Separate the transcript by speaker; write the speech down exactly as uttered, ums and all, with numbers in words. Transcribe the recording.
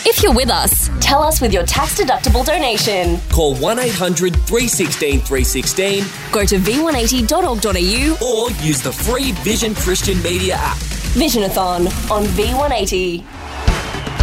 Speaker 1: If you're with us, tell us with your tax-deductible donation.
Speaker 2: Call one eight hundred three one six three one six.
Speaker 1: Go to v one eighty dot org dot a u
Speaker 2: or use the free Vision Christian Media app.
Speaker 1: Visionathon on V one eighty.